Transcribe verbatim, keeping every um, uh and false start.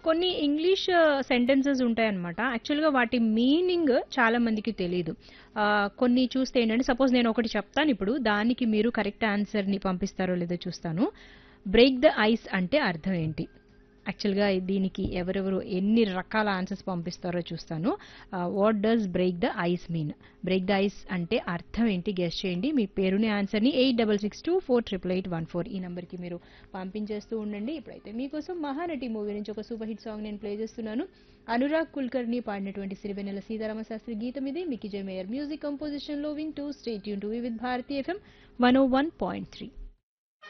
కొన్ని English sentences ఉంటాయన్నమాట. యాక్చువల్‌గా వాటి మీనింగ్ చాలా మందికి తెలీదు. ఆహ్, కొన్ని చూస్తే ఏంటంటే సపోజ్ నేను ఒకటి చెప్తానిప్పుడు. దానికి మీరు కరెక్ట్ ఆన్సర్‌ని పంపిస్తారో లేదో చూస్తాను. బ్రేక్ ద ఐస్ అంటే అర్థం ఏంటి? యాక్చువల్‌గా దీనికి ఎవరెవరు ఎన్ని రకాల ఆన్సర్స్ పంపిస్తారో చూస్తాను. ఆహ్, what does break the ice mean? Break the ice అంటే అర్థం ఏంటి గెస్ చేయండి. మీ పేరుని ఆన్సర్‌ని ఎనిమిది six six two four eight eight eight one four ఈ నంబర్‌కి మీరు పంపించేస్తూ ఉండండి. ఇప్పుడైతే మీకోసం 'మహానటి' మూవీ నుంచి ఒక సూపర్ హిట్ సాంగ్ నేను ప్లే చేస్తున్నాను. అనురాగ్ కుల్కర్ని పాడినటువంటి సిరివెన్నెల సీతారామ శాస్త్రి గీతం ఇది. మిక్కీ జే మేయర్ మ్యూజిక్ కంపోజిషన్‌లో వింటూ stay tune to Vividh Bharati FM one oh one point three.